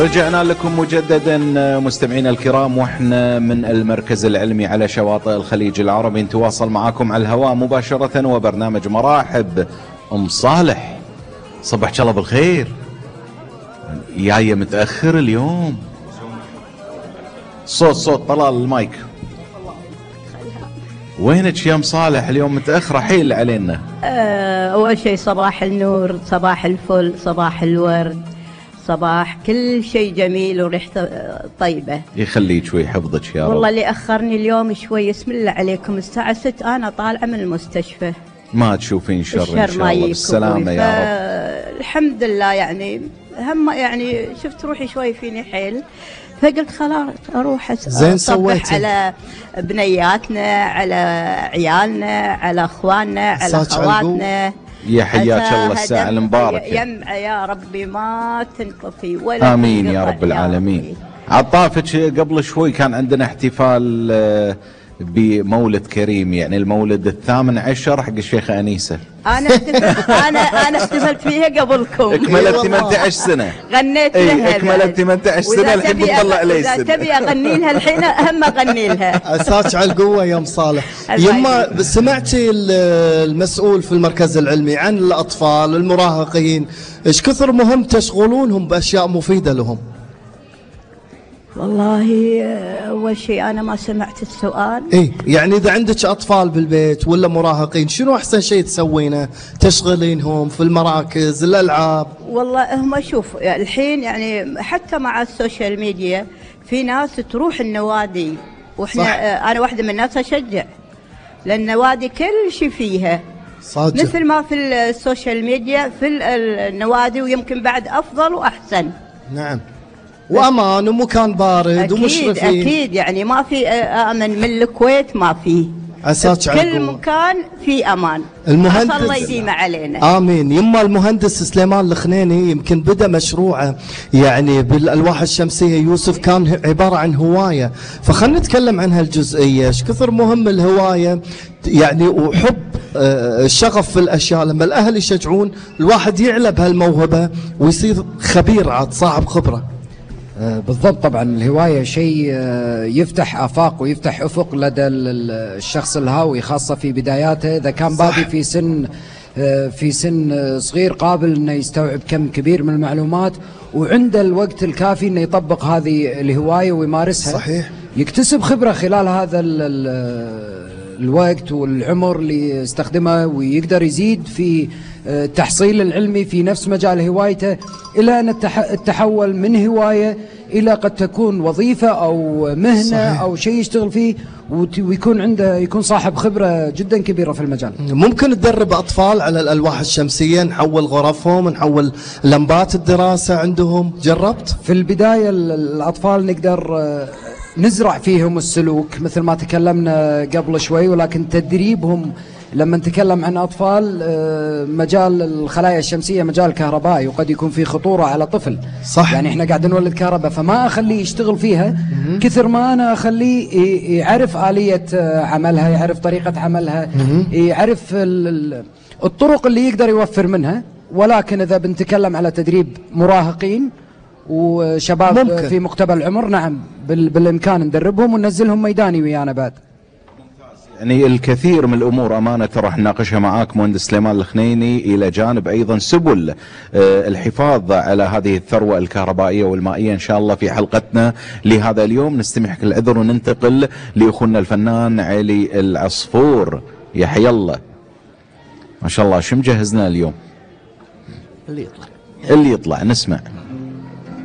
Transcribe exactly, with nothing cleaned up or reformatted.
رجعنا لكم مجددا مستمعينا الكرام، واحنا من المركز العلمي على شواطئ الخليج العربي نتواصل معاكم على الهواء مباشرة وبرنامج مراحب. ام صالح صبحك الله بالخير، جاية متأخر اليوم. صوت صوت طلال المايك. وينك يا ام صالح اليوم متأخرة حيل علينا؟ أه أول شيء صباح النور، صباح الفل، صباح الورد، صباح كل شيء جميل وريحته طيبة. يخليك ويحفظك يا رب. والله اللي أخرني اليوم شوي، اسم الله عليكم، الساعة ستة أنا طالعة من المستشفى. ما تشوفين شر إن شاء الله، بالسلامة يا رب. الحمد لله، يعني هم يعني شفت روحي شوي فيني حيل، فقلت خلاص اروح اصبح على بنياتنا، على عيالنا، على اخواننا، على اخواتنا. يا حياك الله الساعة المباركة. يمعة يا ربي ما تنطفي ولا آمين يا رب العالمين. عطافك قبل شوي كان عندنا احتفال بمولد كريم، يعني المولد الثامن عشر حق الشيخة أنيسة. أنا احتفلت أنا أنا احتفلت فيها قبلكم. اكملت ثمانية عشر سنة. غنيت ايه لها. اكملت ثمانية عشر سنة، الحين بتطلع لي إذا تبي أغني لها الحين هم أغني لها. عساك على القوة يا أم صالح. يما سمعتي المسؤول في المركز العلمي عن الأطفال المراهقين إيش كثر مهم تشغلونهم بأشياء مفيدة لهم؟ والله أول شيء أنا ما سمعت السؤال. إيه يعني إذا عندك أطفال بالبيت ولا مراهقين شنو أحسن شيء تسوينه؟ تشغلينهم في المراكز، الألعاب؟ والله هم شوف الحين يعني حتى مع السوشيال ميديا في ناس تروح النوادي، وإحنا صح. أنا واحدة من الناس أشجع، لأن النوادي كل شيء فيها صادق. مثل ما في السوشيال ميديا في النوادي، ويمكن بعد أفضل وأحسن. نعم، وامان ومكان بارد أكيد ومشرفين. اكيد يعني ما في امن من الكويت، ما في عساك كل مكان في امان. المهندس الله يديم علينا. امين. يما المهندس سليمان الخنيني يمكن بدا مشروعه يعني بالالواح الشمسيه، يوسف كان عباره عن هوايه، فخلنا نتكلم عن هالجزئيه، ايش كثر مهم الهوايه يعني وحب الشغف في الاشياء، لما الاهل يشجعون الواحد يعلى بهالموهبه ويصير خبير عاد صاحب خبره. بالضبط، طبعا الهواية شيء يفتح آفاق ويفتح أفق لدى الشخص الهاوي، خاصة في بداياته. إذا كان بادي في سن في سن صغير قابل أنه يستوعب كم كبير من المعلومات، وعنده الوقت الكافي أنه يطبق هذه الهواية ويمارسها. صحيح. يكتسب خبرة خلال هذا الوقت والعمر اللي يستخدمه، ويقدر يزيد في التحصيل العلمي في نفس مجال هوايته، إلى أن التحول من هواية إلى قد تكون وظيفة أو مهنة. صحيح. أو شيء يشتغل فيه ويكون عنده يكون صاحب خبرة جدا كبيرة في المجال. ممكن تدرب أطفال على الألواح الشمسية، نحول غرفهم، نحول لمبات الدراسة عندهم، جربت؟ في البداية الأطفال نقدر نزرع فيهم السلوك مثل ما تكلمنا قبل شوي، ولكن تدريبهم لما نتكلم عن أطفال، مجال الخلايا الشمسية مجال كهربائي وقد يكون في خطورة على طفل. صح. يعني احنا قاعدين نولد كهرباء، فما أخليه يشتغل فيها كثر ما أنا أخليه يعرف آلية عملها، يعرف طريقة عملها، يعرف الطرق اللي يقدر يوفر منها. ولكن إذا بنتكلم على تدريب مراهقين وشباب ممكن في مقتبل العمر، نعم بالإمكان ندربهم وننزلهم ميداني ويانا بعد. يعني الكثير من الأمور أمانة راح نناقشها معاك مهندس سليمان الخنيني، إلى جانب أيضا سبل الحفاظ على هذه الثروة الكهربائية والمائية إن شاء الله في حلقتنا لهذا اليوم. نستمحك العذر وننتقل لأخونا الفنان علي العصفور. يا حي الله، ما شاء الله شو مجهزنا اليوم؟ اللي يطلع اللي يطلع نسمع.